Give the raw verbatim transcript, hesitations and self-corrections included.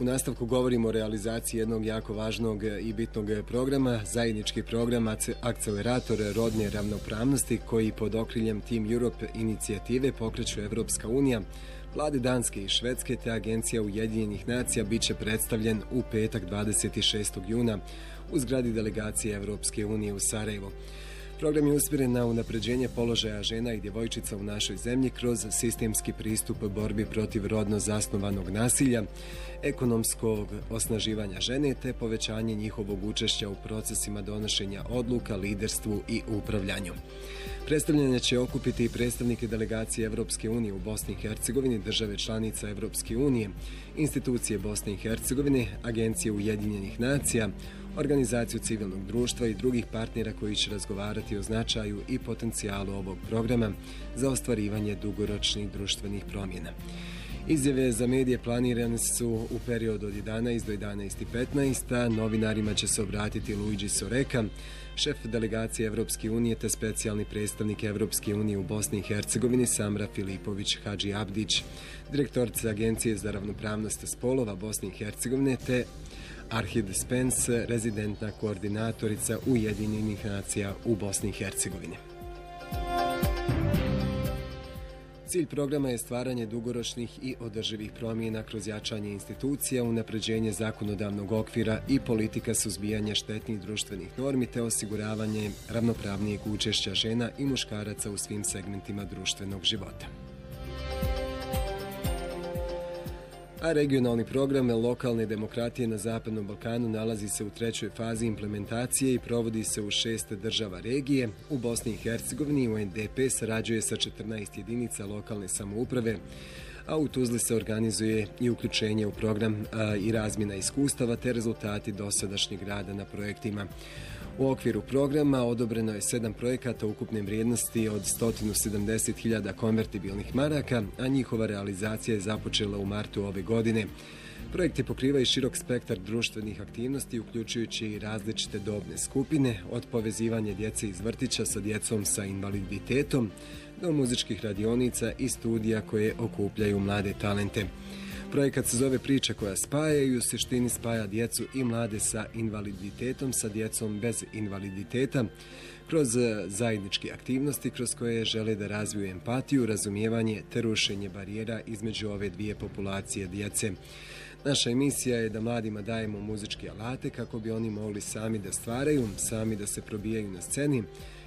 U nastavku govorimo o realizaciji jednog jako važnog i bitnog programa, zajednički program Akcelerator rodne ravnopravnosti koji pod okriljem Team Europe inicijative pokreću Evropska unija, vlade Danske i Švedske te Agencija Ujedinjenih nacija bit će predstavljen u petak dvadeset šestog juna u zgradi delegacije Evropske unije u Sarajevu. Program je usmjeren na unapređenje položaja žena i djevojčica u našoj zemlji kroz sistemski pristup borbi protiv rodno zasnovanog nasilja, ekonomskog osnaživanja žene te povećanje njihovog učešća u procesima donošenja odluka, liderstvu i upravljanju. Predstavljanje će okupiti i predstavnike delegacije Evropske unije u Bosni i Hercegovini, države članica Evropske unije, institucije Bosne i Hercegovine, Agencije Ujedinjenih nacija, organizaciju civilnog društva i drugih partnera koji će razgovarati o značaju i potencijalu ovog programa za ostvarivanje dugoročnih društvenih promjena. Izjave za medije planirane su u periodu od jedanaest do jedanaest i petnaest, a novinarima će se obratiti Luigi Soreka, šef delegacije Evropske unije te specijalni predstavnik Evropske unije u Bosni i Hercegovini Samra Filipović Hadži Abdić, direktorica Agencije za ravnopravnost spolova Bosne i Hercegovine te Arhid Spence, rezidentna koordinatorica Ujedinjenih nacija u Bosni i Hercegovini. Cilj programa je stvaranje dugoročnih i održivih promjena kroz jačanje institucija, unapređenje zakonodavnog okvira i politika suzbijanja štetnih društvenih normi te osiguravanje ravnopravnijeg učešća žena i muškaraca u svim segmentima društvenog života. A regionalni program lokalne demokratije na Zapadnom Balkanu nalazi se u trećoj fazi implementacije i provodi se u šest država regije. U Bosni i Hercegovini U N D P sarađuje sa četrnaest jedinica lokalne samouprave, a u Tuzli se organizuje i uključenje u program a, i razmjena iskustava te rezultati dosadašnjeg rada na projektima. U okviru programa odobreno je sedam projekata ukupne vrijednosti od sto sedamdeset hiljada konvertibilnih maraka, a njihova realizacija je započela u martu ove godine. Projekti pokrivaju širok spektar društvenih aktivnosti, uključujući i različite dobne skupine, od povezivanja djece iz vrtića sa djecom sa invaliditetom, do muzičkih radionica i studija koje okupljaju mlade talente. Projekat se zove Priča koja spaja i u suštini spaja djecu i mlade sa invaliditetom sa djecom bez invaliditeta kroz zajedničke aktivnosti kroz koje žele da razviju empatiju, razumijevanje te rušenje barijera između ove dvije populacije djece. Naša emisija je da mladima dajemo muzičke alate kako bi oni mogli sami da stvaraju, sami da se probijaju na sceni